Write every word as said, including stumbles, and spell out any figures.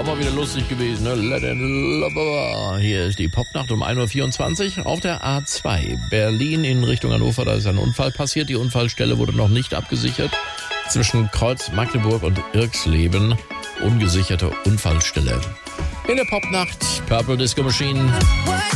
auch mal wieder lustig gewesen, ne? Let it love. Hier ist die Popnacht um ein Uhr vierundzwanzig auf der A zwei. Berlin in Richtung Hannover, da ist ein Unfall passiert. Die Unfallstelle wurde noch nicht abgesichert. Zwischen Kreuz Magdeburg und Irxleben ungesicherte Unfallstelle. In der Popnacht Purple Disco Machine.